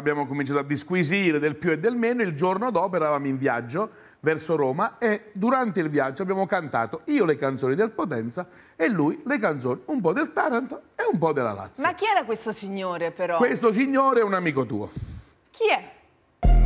abbiamo cominciato a disquisire del più e del meno. Il giorno dopo eravamo in viaggio verso Roma e durante il viaggio abbiamo cantato io le canzoni del Potenza e lui le canzoni un po' del Taranto e un po' della Lazio. Ma chi era questo signore però? Questo signore è un amico tuo. Chi è?